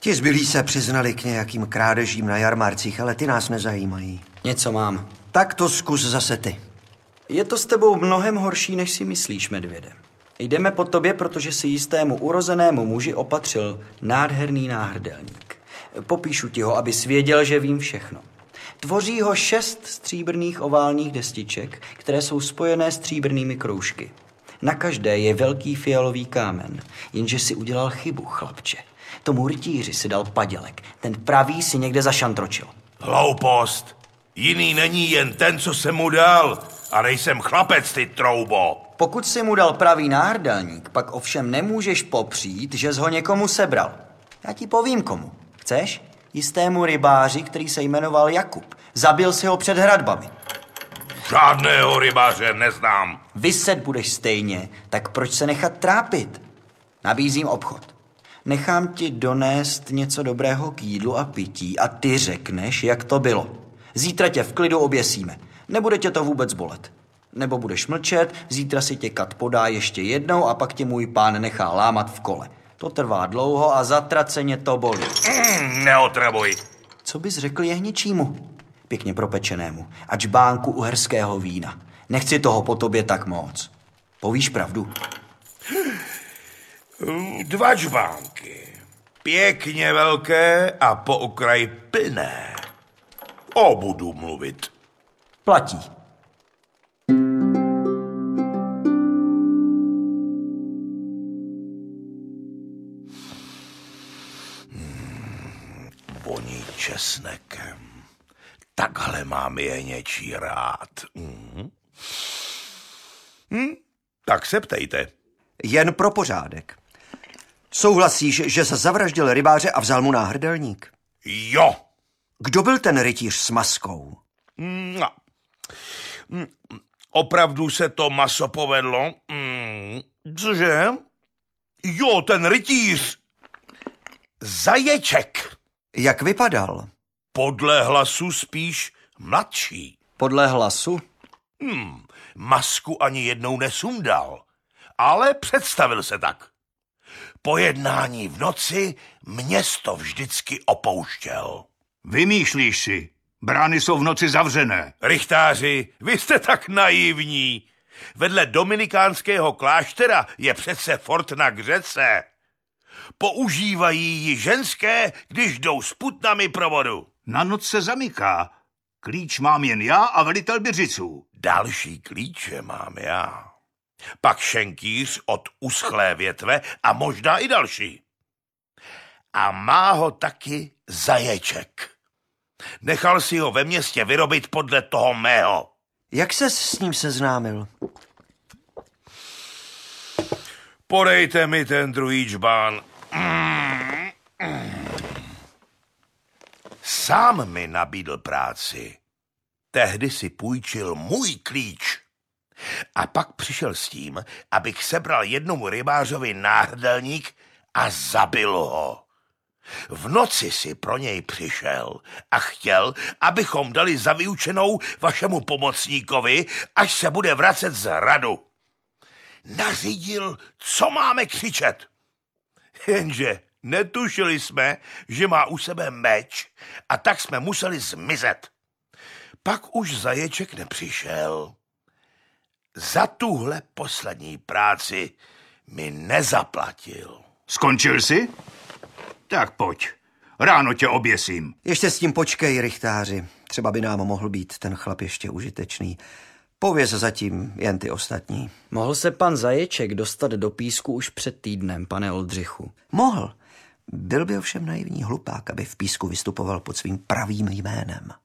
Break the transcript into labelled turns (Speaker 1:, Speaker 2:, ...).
Speaker 1: Ti zbylí se přiznali k nějakým krádežím na jarmarcích, ale ty nás nezajímají.
Speaker 2: Něco mám.
Speaker 1: Tak to zkus zase ty.
Speaker 2: Je to s tebou mnohem horší, než si myslíš, medvěde. Jdeme po tobě, protože si jistému urozenému muži opatřil nádherný náhrdelník. Popíšu ti ho, abys věděl, že vím všechno. Tvoří ho 6 stříbrných oválních destiček, které jsou spojené stříbrnými kroužky. Na každé je velký fialový kámen, jenže si udělal chybu, chlapče. Tomu rytíři si dal padělek, ten pravý si někde zašantročil.
Speaker 3: Hloupost. Jiný není jen ten, co jsem mu dal. A nejsem chlapec, ty troubo.
Speaker 2: Pokud si mu dal pravý náhrdelník, pak ovšem nemůžeš popřít, že jsi ho někomu sebral. Já ti povím komu. Chceš? Jistému rybáři, který se jmenoval Jakub. Zabil si ho před hradbami.
Speaker 3: Žádného rybáře neznám.
Speaker 2: Vyset budeš stejně, tak proč se nechat trápit? Nabízím obchod. Nechám ti donést něco dobrého k jídlu a pití a ty řekneš, jak to bylo. Zítra tě v klidu oběsíme. Nebude tě to vůbec bolet. Nebo budeš mlčet, zítra si tě kat podá ještě jednou a pak tě můj pán nechá lámat v kole. To trvá dlouho a zatraceně to bolí.
Speaker 3: Neotravuj.
Speaker 2: Co bys řekl jehničímu? Pěkně propečenému. A džbánku uherského vína. Nechci toho po tobě tak moc. Povíš pravdu?
Speaker 3: 2 džbánky. Pěkně velké a po okraji plné. Budu mluvit.
Speaker 2: Platí.
Speaker 3: Voní česnekem. Takhle mám je něčí rád. Tak se ptejte.
Speaker 1: Jen pro pořádek. Souhlasíš, že se zavraždil rybáře a vzal mu náhrdelník?
Speaker 3: Jo.
Speaker 1: Kdo byl ten rytíř s maskou?
Speaker 3: Opravdu se to maso povedlo? Cože? Jo, ten rytíř. Zaječek.
Speaker 1: Jak vypadal?
Speaker 3: Podle hlasu spíš mladší.
Speaker 2: Podle hlasu?
Speaker 3: Masku ani jednou nesundal, ale představil se tak. Po jednání v noci město vždycky opouštěl.
Speaker 4: Vymýšlíš si. Brány jsou v noci zavřené.
Speaker 3: Rychtáři, vy jste tak naivní. Vedle dominikánského kláštera je přece fort na Gřece. Používají ji ženské, když jdou s putnami pro vodu.
Speaker 4: Na noc se zamyká. Klíč mám jen já a velitel Běřiců.
Speaker 3: Další klíče mám já. Pak šenkýř od uschlé větve a možná i další. A má ho taky Zaječek. Nechal si ho ve městě vyrobit podle toho mého.
Speaker 1: Jak ses s ním seznámil?
Speaker 3: Podejte mi ten druhý džbán. Sám mi nabídl práci. Tehdy si půjčil můj klíč. A pak přišel s tím, abych sebral jednomu rybářovi náhrdelník a zabil ho. V noci si pro něj přišel a chtěl, abychom dali za vyučenou vašemu pomocníkovi, až se bude vracet z hradu. Nařídil, co máme křičet. Jenže netušili jsme, že má u sebe meč, a tak jsme museli zmizet. Pak už Zaječek nepřišel. Za tuhle poslední práci mi nezaplatil.
Speaker 4: Skončil jsi? Tak pojď. Ráno tě oběsím.
Speaker 1: Ještě s tím počkej, rychtáři. Třeba by nám mohl být ten chlap ještě užitečný. Pověz zatím jen ty ostatní.
Speaker 2: Mohl se pan Zaječek dostat do písku už před týdnem, pane Oldřichu?
Speaker 1: Mohl. Byl by ovšem naivní hlupák, aby v písku vystupoval pod svým pravým jménem.